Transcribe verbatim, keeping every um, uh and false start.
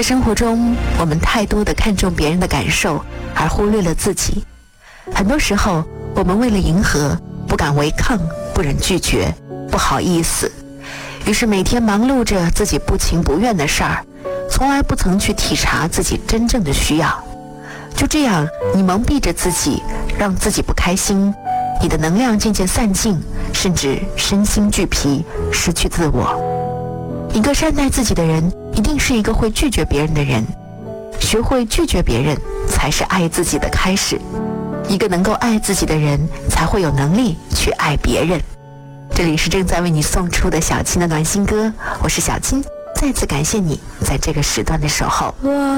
在生活中，我们太多的看重别人的感受，而忽略了自己。很多时候，我们为了迎合，不敢违抗，不忍拒绝，不好意思，于是每天忙碌着自己不情不愿的事儿，从来不曾去体察自己真正的需要。就这样，你蒙蔽着自己，让自己不开心，你的能量渐渐散尽，甚至身心俱疲，失去自我。一个善待自己的人，一定是一个会拒绝别人的人。学会拒绝别人，才是爱自己的开始。一个能够爱自己的人，才会有能力去爱别人。这里是正在为你送出的小青的暖心歌，我是小青，再次感谢你在这个时段的守候。